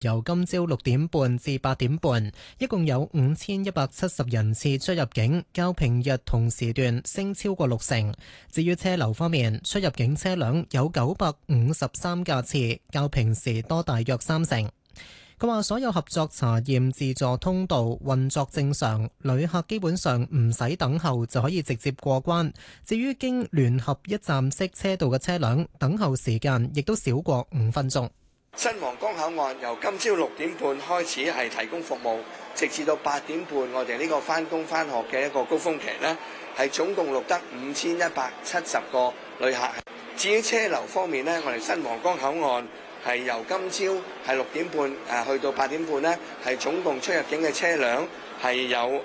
由今朝6點半至8點半，一共有5170人次出入境，較平日同時段升超過60%。至於車流方面，出入境車輛有953架次，較平時多大約30%。佢話所有合作查驗自助通道運作正常，旅客基本上唔使等候就可以直接過關。至於經聯合一站式車道嘅車輛，等候時間亦都少過5分鐘。 新皇崗口岸由今朝6點半開始係提供服務，直至到8點半，我哋呢個返工返學嘅一個高峰期呢，係總共錄得5170個旅客。至於車流方面呢，我哋新皇崗口岸係由今朝係6點半去到8點半呢，係總共出入境嘅車輛係有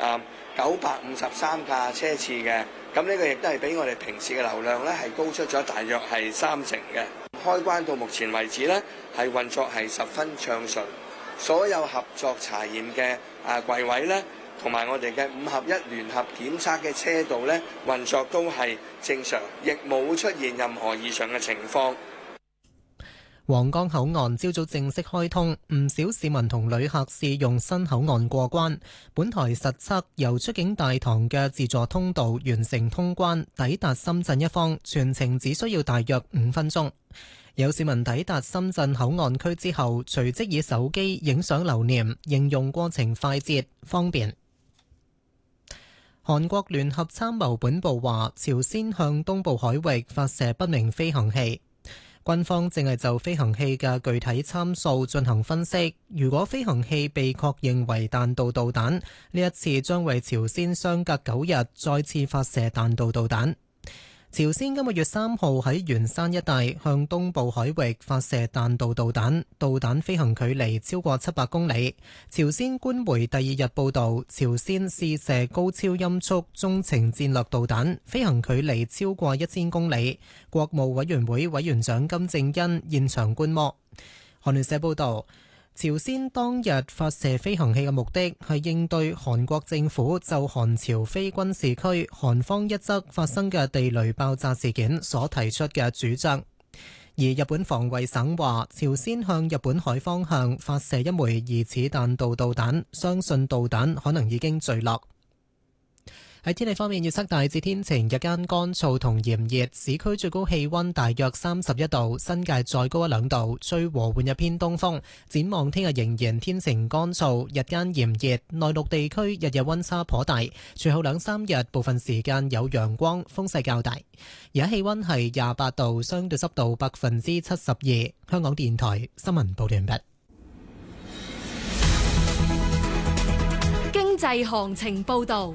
953架車次嘅。咁呢個亦都係比我哋平時嘅流量呢係高出咗大約係30%嘅。開關到目前為止呢，係運作係十分暢順，所有合作查驗嘅櫃位呢，同埋我哋嘅5合1聯合檢測嘅車道呢，運作都係正常，亦冇出現任何異常嘅情況。 皇崗口岸朝早正式開通，唔少市民同旅客試用新口岸過關。本台實測由出境大堂嘅自助通道完成通關，抵達深圳一方，全程只需要大約5分鐘。有市民抵達深圳口岸區之後，隨即以手機影相留念，形容過程快捷方便。韓國聯合參謀本部話，朝鮮向東部海域發射不明飛行器。軍方正係就飛行器嘅具體參數進行分析。如果飛行器被確認為彈道導彈，呢一次將為朝鮮相隔9日再次發射彈道導彈。朝鮮今個月3號喺元山一帶向東部海域發射彈道導彈，導彈飛行距離超過700公里。朝鮮官媒第2日報導，朝鮮試射高超音速中程戰略導彈，飛行距離超過1000公里。國務委員會委員長金正恩現場觀摩。韓聯社報導，朝鮮當日發射飛行器嘅目的係應對韓國政府就韓朝非軍事區韓方一側發生嘅地雷爆炸事件所提出嘅主張。而日本防衛省話，朝鮮向日本海方向發射一枚疑似彈道導彈，相信導彈可能已經墜落。喺天氣方面，預測大致天晴，日間乾燥同炎熱，市區最高氣溫大約31度，新界再高1-2度，吹和緩一偏東風。展望聽日仍然天晴乾燥，日間炎熱，內陸地區日日溫差頗大。隨後2-3日部分時間有陽光，風勢較大。而家氣溫係28度，相對濕度72%。香港電台新聞報道完畢。 經濟行情報道。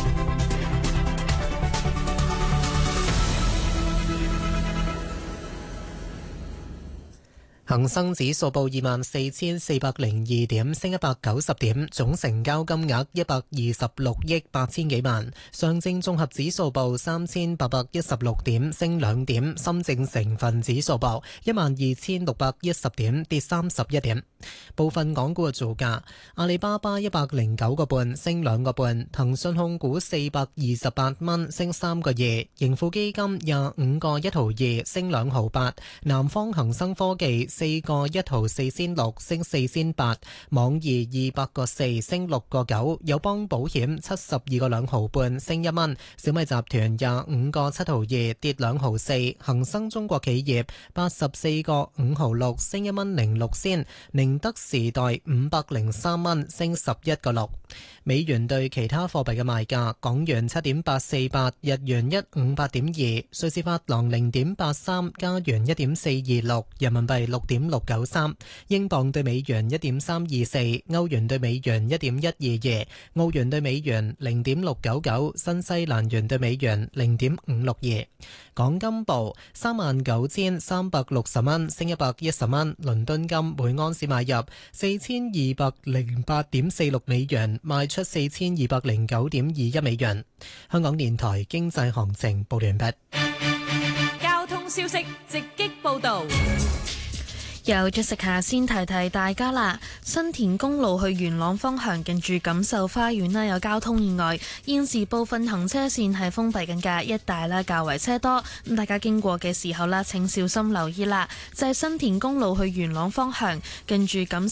恒生指數報24,402點，升190點，總成交金額126億8千幾萬。上證綜合指數報3,816點，升2點。深證成分指數報12,610點，跌31點。部分港股嘅造價：阿里巴巴109個半，升2個半；騰訊控股428蚊，升3個2；盈富基金25個1毫2，升2毫8；南方恒生科技4個1毫4仙6，升4仙8；網易200個4，升6個9；友邦保險72個2毫半，升1蚊；小米集團25個7毫2，跌2毫4；恒生中國企業84個5毫6，升1蚊06仙；寧德時代503蚊，升11個6。美元對其他貨幣嘅賣價：港元7.848，日元158.2，瑞士法郎0.83，加元1.426，人民幣6.693，英鎊對美元1.324，歐元對美元1.122，澳元對美元0.699，新西蘭元對美元0.562。港金報39,360蚊，升110蚊。倫敦金每盎司買入4,208.46美元，賣出4,209.21美元。香港電台經濟行情報完畢。 交通消息直擊報道。 有咗食下先提提大家啦，新田公路去元朗方向近住錦繡花園啦，有交通意外，現時部分行車線係封閉緊㗎，一帶啦較為車多，咁大家經過嘅時候啦，請小心留意啦。就係新田公路去元朗方向近住錦